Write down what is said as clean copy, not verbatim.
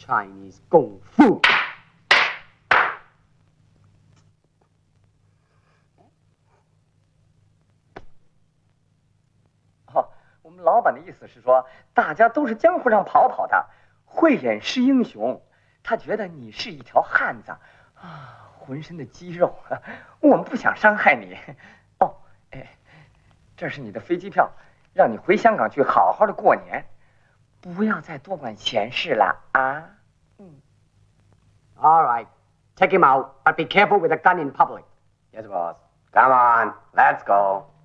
Chinese kung fu. 我们老板的意思是说，大家都是江湖上跑跑的，慧眼识英雄。他觉得你是一条汉子，啊，浑身的肌肉，我们不想伤害你。哦，哎，这是你的飞机票，让你回香港去好好的过年，不要再多管闲事了啊。 All right, take him out, but be careful with a gun in public. Yes, boss. Come on, let's go.